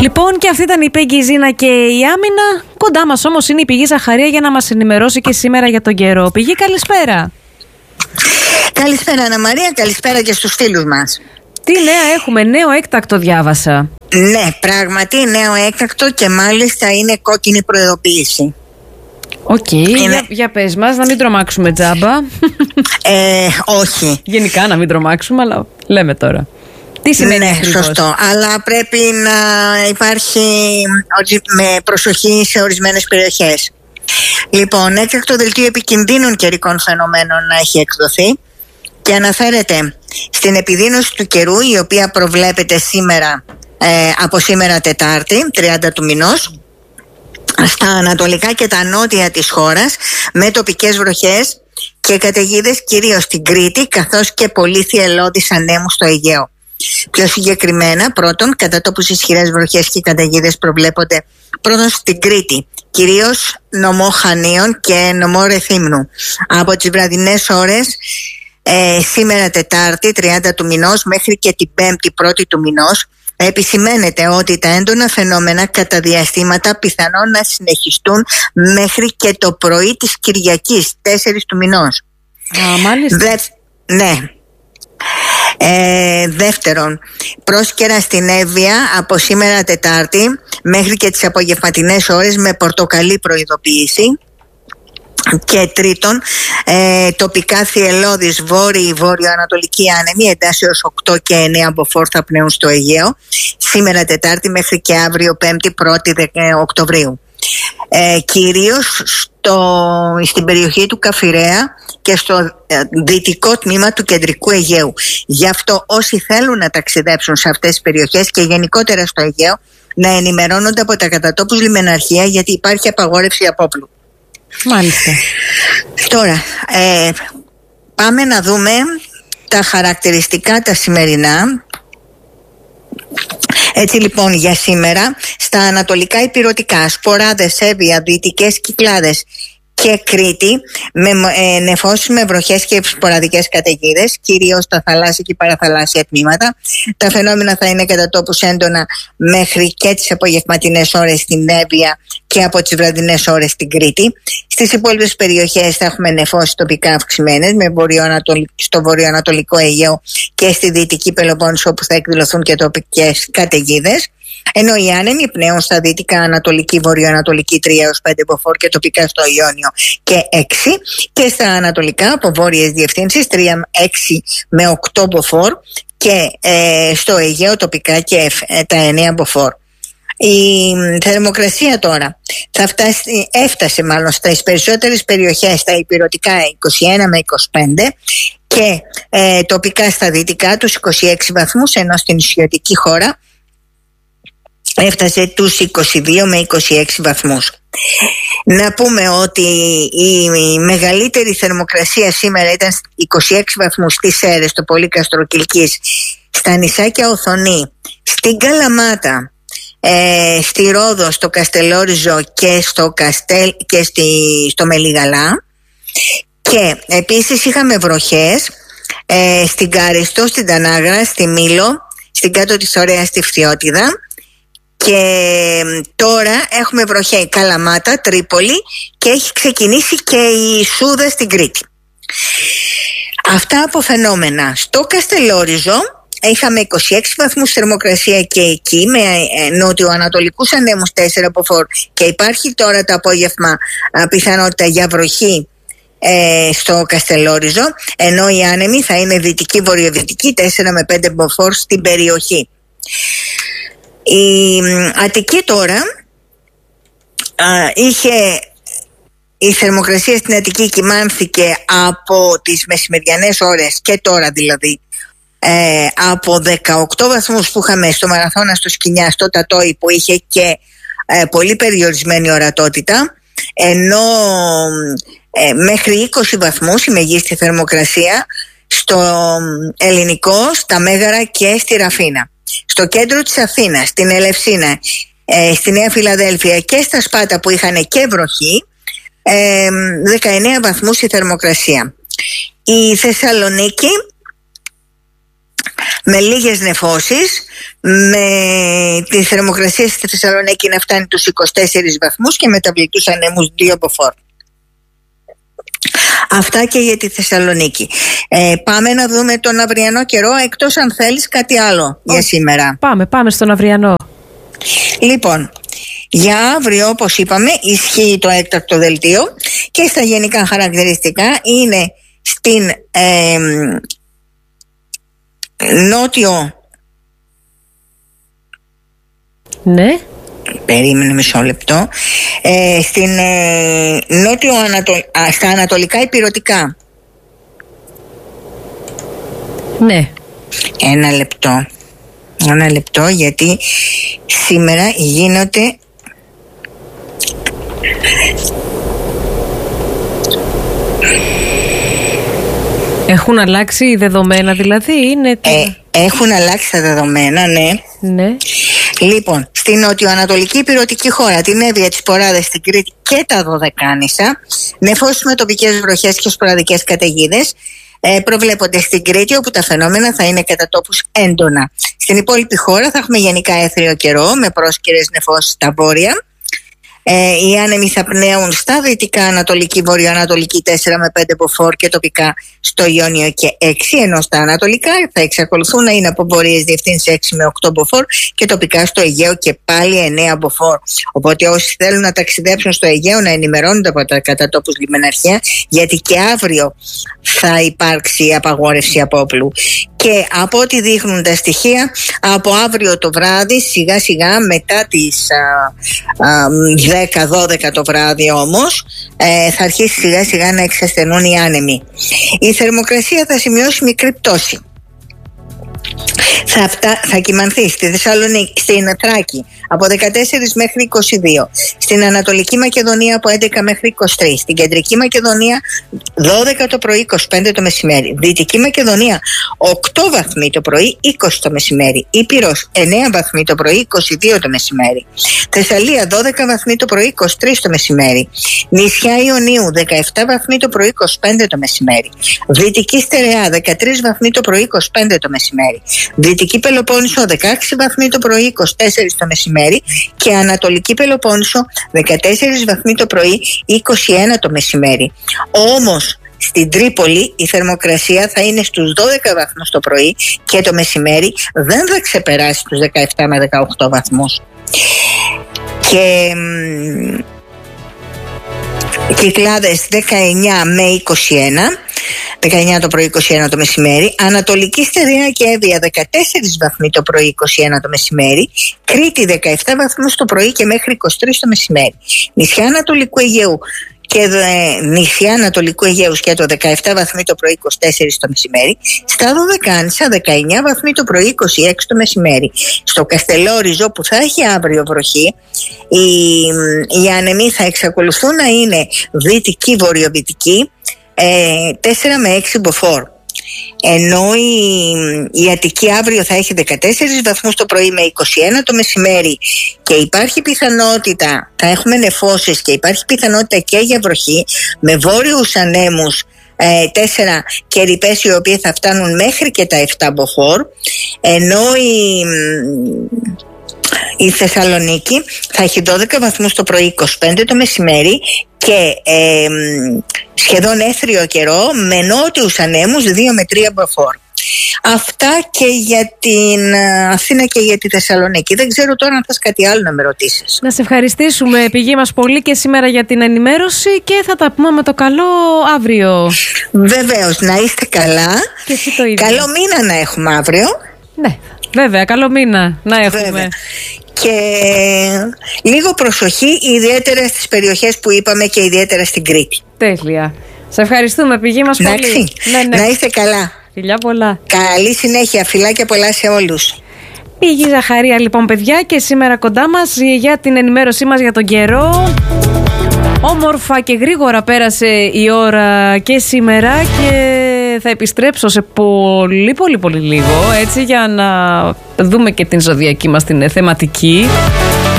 Λοιπόν, και αυτή ήταν η Πέγγι Ζήνα και η Άμυνα. Κοντά μας όμως είναι η Πηγή Ζαχαρία για να μας ενημερώσει και σήμερα για τον καιρό. Πηγή, καλησπέρα. Καλησπέρα Αννα Μαρία, καλησπέρα και στους φίλους μας. Τι νέα έχουμε? Νέο έκτακτο διάβασα. Ναι, πράγματι νέο έκτακτο και μάλιστα είναι κόκκινη προειδοποίηση. Οκ, για πες μας, να μην τρομάξουμε τζάμπα. Όχι. Γενικά να μην τρομάξουμε, αλλά λέμε τώρα. Τι σημαίνει ακριβώς? Σωστό, αλλά πρέπει να υπάρχει με προσοχή σε ορισμένες περιοχές. Λοιπόν, έκτακτο δελτίο επικινδύνων καιρικών φαινομένων να έχει εκδοθεί και αναφέρεται στην επιδείνωση του καιρού, η οποία προβλέπεται σήμερα, από σήμερα Τετάρτη, 30 του μηνός, στα ανατολικά και τα νότια της χώρας, με τοπικές βροχές και καταιγίδες κυρίως στην Κρήτη, καθώς και πολύ θυελλώδεις ανέμους στο Αιγαίο. Πιο συγκεκριμένα, πρώτον, κατά τόπους ισχυρές βροχές και καταιγίδες προβλέπονται πρώτον στην Κρήτη, κυρίως νομό Χανίων και νομό Ρεθύμνου. Από τις βραδινές ώρες σήμερα Τετάρτη 30 του μηνός μέχρι και την Πέμπτη 1η του μηνός επισημαίνεται ότι τα έντονα φαινόμενα κατά διαστήματα πιθανόν να συνεχιστούν μέχρι και το πρωί της Κυριακής 4 του μηνός. Μάλιστα. Ναι. Δεύτερον, πρόσκαιρα στην Εύβοια από σήμερα Τετάρτη μέχρι και τις απογευματινές ώρες με πορτοκαλί προειδοποίηση. Και τρίτον, τοπικά θυελλώδεις βόρειο-ανατολική άνεμοι εντάσσεως 8 και 9 μποφόρ θα πνέουν στο Αιγαίο σήμερα Τετάρτη μέχρι και αύριο 5η 1η Οκτωβρίου. Κυρίως στην περιοχή του Καφιρέα και στο δυτικό τμήμα του κεντρικού Αιγαίου. Γι' αυτό όσοι θέλουν να ταξιδέψουν σε αυτές τις περιοχές και γενικότερα στο Αιγαίο να ενημερώνονται από τα κατατόπους λιμεναρχεία, γιατί υπάρχει απαγόρευση απόπλου. Μάλιστα. Τώρα πάμε να δούμε τα χαρακτηριστικά τα σημερινά. Έτσι λοιπόν, για σήμερα στα ανατολικά υπηρωτικά, Σποράδες, Εύβοια, Δυτικές Κυκλάδες και Κρήτη με νεφώσεις με βροχές και σποραδικές καταιγίδες, κυρίως στα θαλάσσια και παραθαλάσσια τμήματα. Τα φαινόμενα θα είναι κατά τόπους έντονα μέχρι και τις απογευματινές ώρες στην Εύβοια και από τις βραδινές ώρες στην Κρήτη. Στις υπόλοιπες περιοχές θα έχουμε νεφώσεις τοπικά αυξημένες στο βορειοανατολικό Αιγαίο και στη Δυτική Πελοπόννησο, όπου θα εκδηλωθούν και τοπικές καταιγίδες. Ενώ οι άνεμοι πνέουν στα δυτικά ανατολική, βορειοανατολική 3 έως 5 μποφόρ και τοπικά στο Ιόνιο και 6, και στα ανατολικά από βόρειες διευθύνσεις 3, 6 με 8 μποφόρ και στο Αιγαίο τοπικά και τα 9 μποφόρ. Η θερμοκρασία τώρα έφτασε μάλλον στις περισσότερες περιοχές στα υπηρωτικά 21 με 25 και τοπικά στα δυτικά τους 26 βαθμούς, ενώ στην νησιωτική χώρα έφτασε τους 22 με 26 βαθμούς. Να πούμε ότι η μεγαλύτερη θερμοκρασία σήμερα ήταν 26 βαθμούς στις Σέρρες, στο Πολύκαστρο Κιλκής, στα νησάκια Οθονή, στην Καλαμάτα, στη Ρόδο, στο Καστελόριζο και στο Μελιγαλά. Και επίσης είχαμε βροχές στην Κάριστο, στην Τανάγρα, στη Μήλο, στην κάτω της Ωραίας, στη Φθιώτιδα. Και τώρα έχουμε βροχή Καλαμάτα, Τρίπολη και έχει ξεκινήσει και η Σούδα στην Κρήτη. Αυτά από φαινόμενα. Στο Καστελόριζο είχαμε 26 βαθμούς θερμοκρασία και εκεί με νότιο-ανατολικούς ανέμους 4 μποφόρ και υπάρχει τώρα το απόγευμα πιθανότητα για βροχή στο Καστελόριζο, ενώ οι άνεμοι θα είναι δυτική-βορειοδυτική 4 με 5 μποφόρ στην περιοχή. Η Αττική τώρα η θερμοκρασία στην Αττική κυμάνθηκε από τις μεσημεριανές ώρες και τώρα δηλαδή από 18 βαθμούς που είχαμε στο Μαραθώνα στο Σκινιά, στο Τατόι, που είχε και πολύ περιορισμένη ορατότητα, ενώ μέχρι 20 βαθμούς η μεγίστη θερμοκρασία στο Ελληνικό, στα Μέγαρα και στη Ραφίνα. Στο κέντρο της Αθήνας, στην Ελευσίνα, στη Νέα Φιλαδέλφια και στα Σπάτα που είχαν και βροχή, 19 βαθμούς η θερμοκρασία. Η Θεσσαλονίκη με λίγες νεφώσεις, με τη θερμοκρασία στη Θεσσαλονίκη να φτάνει τους 24 βαθμούς και μεταβλητούς ανέμους 2 μποφόρ. Αυτά και για τη Θεσσαλονίκη. Πάμε να δούμε τον αυριανό καιρό, εκτός αν θέλεις κάτι άλλο για σήμερα. Πάμε στον αυριανό. Λοιπόν, για αύριο, όπως είπαμε, ισχύει το έκτακτο δελτίο και στα γενικά χαρακτηριστικά είναι στην νότιο. Ναι. Περίμενε μισό λεπτό. Στην στα ανατολικά ηπειρωτικά. Ναι. Ένα λεπτό, γιατί σήμερα γίνονται Έχουν αλλάξει οι δεδομένα, δηλαδή είναι... Έχουν αλλάξει τα δεδομένα, ναι. Λοιπόν, στην νοτιοανατολική ηπειρωτική χώρα, την Εύβοια, τις Ποράδες, την Κρήτη και τα Δωδεκάνησα, νεφώσεις με τοπικές βροχές και σποραδικές καταιγίδες προβλέπονται στην Κρήτη, όπου τα φαινόμενα θα είναι κατά τόπους έντονα. Στην υπόλοιπη χώρα θα έχουμε γενικά έθριο καιρό με πρόσκαιρες νεφώσεις στα βόρεια. Οι άνεμοι θα πνέουν στα δυτικά, ανατολική, βορειοανατολική 4 με 5 μποφόρ και τοπικά στο Ιόνιο και 6, ενώ στα ανατολικά θα εξακολουθούν να είναι από βορείες διευθύνσεις 6 με 8 μποφόρ και τοπικά στο Αιγαίο και πάλι 9 μποφόρ. Οπότε όσοι θέλουν να ταξιδέψουν στο Αιγαίο να ενημερώνονται από τα κατά τόπους λιμεναρχεία, γιατί και αύριο θα υπάρξει απαγόρευση απόπλου. Και από ό,τι δείχνουν τα στοιχεία, από αύριο το βράδυ, σιγά σιγά μετά τις 10-12 το βράδυ όμως, θα αρχίσει σιγά σιγά να εξασθενούν οι άνεμοι. Η θερμοκρασία θα σημειώσει μικρή πτώση. Θα κυμανθεί στη Θεσσαλονίκη, στην Θράκη από 14 μέχρι 22, στην Ανατολική Μακεδονία από 11 μέχρι 23, στην Κεντρική Μακεδονία 12 το πρωί, 25 το μεσημέρι, Δυτική Μακεδονία 8 βαθμοί το πρωί, 20 το μεσημέρι, Ήπειρος 9 βαθμοί το πρωί, 22 το μεσημέρι, Θεσσαλία 12 βαθμοί το πρωί, 23 το μεσημέρι, νησιά Ιωνίου 17 βαθμοί το πρωί, 25 το μεσημέρι, Δυτική Στερεά 13 βαθμοί το πρωί, 25 το μεσημέρι, Δυτική Πελοπόννησο 16 βαθμοί το πρωί, 24 το μεσημέρι και Ανατολική Πελοπόννησο 14 βαθμοί το πρωί, 21 το μεσημέρι. Όμως στην Τρίπολη η θερμοκρασία θα είναι στους 12 βαθμούς το πρωί και το μεσημέρι δεν θα ξεπεράσει τους 17 με 18 βαθμούς. Και Κυκλάδες 19 με 21, 19 το πρωί, 21 το μεσημέρι, Ανατολική Στερεά και Εύβοια 14 βαθμοί το πρωί, 21 το μεσημέρι, Κρήτη 17 βαθμούς το πρωί και μέχρι 23 το μεσημέρι, νησιά Ανατολικού Αιγαίου και νησιά Ανατολικού Αιγαίου και το 17 βαθμοί το πρωί, 24 το μεσημέρι, στα Δωδεκάνησα 19 βαθμοί το πρωί, 26 το μεσημέρι. Στο Καστελόριζο που θα έχει αύριο βροχή, οι άνεμοι θα εξακολουθούν να είναι δυτική βορειοδυτική 4 με 6 μποφόρ. Ενώ η Αττική αύριο θα έχει 14 βαθμούς το πρωί με 21 το μεσημέρι και υπάρχει πιθανότητα, θα έχουμε νεφώσεις και υπάρχει πιθανότητα και για βροχή με βόρειους ανέμους 4 και ρηπές οι οποίες θα φτάνουν μέχρι και τα 7 μποφόρ, ενώ η Θεσσαλονίκη θα έχει 12 βαθμούς το πρωί, 25 το μεσημέρι και σχεδόν έθριο καιρό με νότιους ανέμους 2 με 3 μποφόρ. Αυτά και για την Αθήνα και για τη Θεσσαλονίκη. Δεν ξέρω τώρα αν θες κάτι άλλο να με ρωτήσεις. Να σε ευχαριστήσουμε, πηγή μας, πολύ και σήμερα για την ενημέρωση και θα τα πούμε με το καλό αύριο. Βεβαίως, να είστε καλά. Και εσύ το ίδιο. Καλό μήνα να έχουμε αύριο. Ναι, βέβαια, καλό μήνα να έχουμε. Βέβαια. Και λίγο προσοχή, ιδιαίτερα στις περιοχές που είπαμε και ιδιαίτερα στην Κρήτη. Τέλεια. Σε ευχαριστούμε, πηγή μας, πολύ. Ναι. Να είστε καλά. Φιλιά πολλά. Καλή συνέχεια, φιλάκια πολλά σε όλους. Πηγή Ζαχαρία λοιπόν, παιδιά, και σήμερα κοντά μας για την ενημέρωσή μας για τον καιρό. Όμορφα και γρήγορα πέρασε η ώρα και σήμερα και θα επιστρέψω σε πολύ λίγο, έτσι, για να δούμε και την ζωδιακή μας την θεματική.